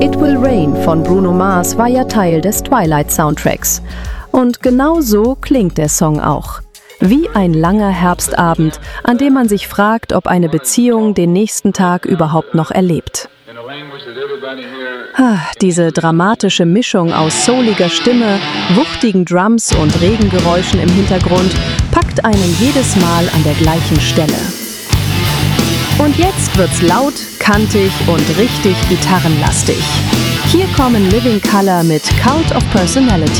It Will Rain von Bruno Mars war ja Teil des Twilight-Soundtracks. Und genau so klingt der Song auch. Wie ein langer Herbstabend, an dem man sich fragt, ob eine Beziehung den nächsten Tag überhaupt noch erlebt. Diese dramatische Mischung aus souliger Stimme, wuchtigen Drums und Regengeräuschen im Hintergrund packt einen jedes Mal an der gleichen Stelle. Und jetzt wird's laut, kantig und richtig gitarrenlastig. Hier kommen Living Colour mit Cult of Personality.